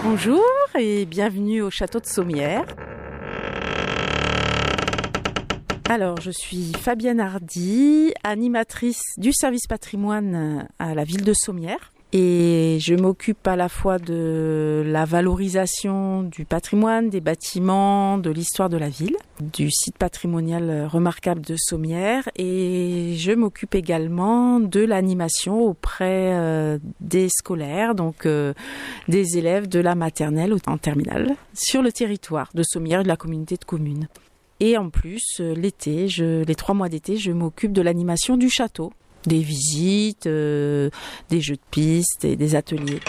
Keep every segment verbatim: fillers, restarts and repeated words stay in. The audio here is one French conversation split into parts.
Bonjour et bienvenue au château de Sommières. Alors, je suis Fabienne Hardy, animatrice du service patrimoine à la ville de Sommières. Et je m'occupe à la fois de la valorisation du patrimoine, des bâtiments, de l'histoire de la ville, du site patrimonial remarquable de Sommières. Et je m'occupe également de l'animation auprès euh, des scolaires, donc euh, des élèves de la maternelle en terminale, sur le territoire de Sommières et de la communauté de communes. Et en plus, l'été, je, les trois mois d'été, je m'occupe de l'animation du château. Des visites, euh, des jeux de piste et des ateliers.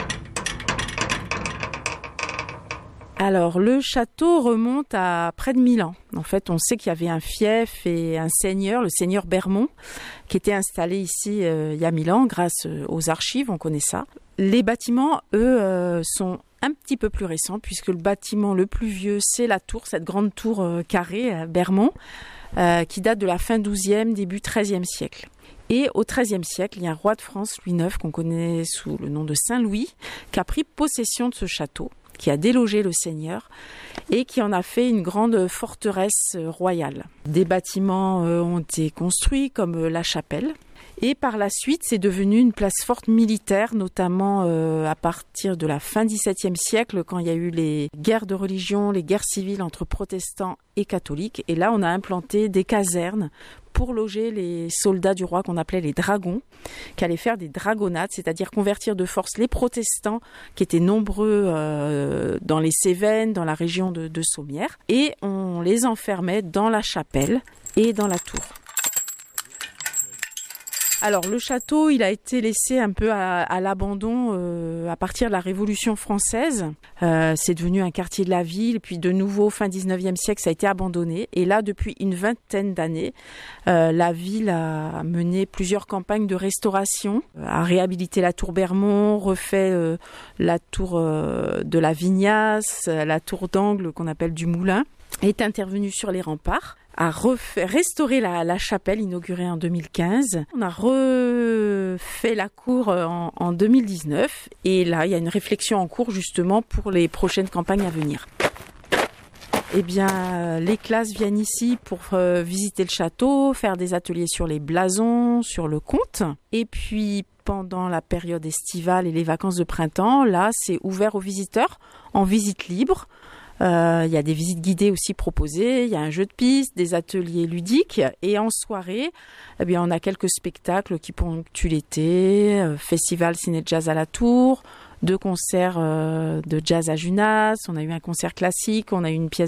Alors, le château remonte à près de mille ans. En fait, on sait qu'il y avait un fief et un seigneur, le seigneur Bermond, qui était installé ici euh, il y a mille ans grâce aux archives, on connaît ça. Les bâtiments, eux, euh, sont un petit peu plus récents puisque le bâtiment le plus vieux, c'est la tour, cette grande tour euh, carrée à Bermond, euh, qui date de la fin douzième, début treizième siècle. Et au treizième siècle, il y a un roi de France, Louis neuf, qu'on connaît sous le nom de Saint-Louis, qui a pris possession de ce château, qui a délogé le seigneur et qui en a fait une grande forteresse royale. Des bâtiments ont été construits comme la chapelle. Et par la suite, c'est devenu une place forte militaire, notamment euh, à partir de la fin dix-septième siècle, quand il y a eu les guerres de religion, les guerres civiles entre protestants et catholiques. Et là, on a implanté des casernes pour loger les soldats du roi qu'on appelait les dragons, qui allaient faire des dragonnades, c'est-à-dire convertir de force les protestants qui étaient nombreux euh, dans les Cévennes, dans la région de, de Sommières, et on les enfermait dans la chapelle et dans la tour. Alors le château, il a été laissé un peu à, à l'abandon euh, à partir de la Révolution française. Euh, c'est devenu un quartier de la ville, puis de nouveau fin dix-neuvième siècle, ça a été abandonné. Et là, depuis une vingtaine d'années, euh, la ville a mené plusieurs campagnes de restauration, a réhabilité la tour Bermond, refait euh, la tour euh, de la Vignasse, la tour d'angle qu'on appelle du Moulin, est intervenu sur les remparts, a refait, restauré la, la chapelle inaugurée en deux mille quinze. On a refait la cour en, en deux mille dix-neuf et là, il y a une réflexion en cours justement pour les prochaines campagnes à venir. Eh bien, les classes viennent ici pour euh, visiter le château, faire des ateliers sur les blasons, sur le comte. Et puis, pendant la période estivale et les vacances de printemps, là, c'est ouvert aux visiteurs en visite libre. Euh, il y a des visites guidées aussi proposées, il y a un jeu de piste, des ateliers ludiques et en soirée, eh bien, on a quelques spectacles qui ponctuent l'été, euh, festival ciné-jazz à la Tour, deux concerts euh, de jazz à Junas, on a eu un concert classique, on a eu une pièce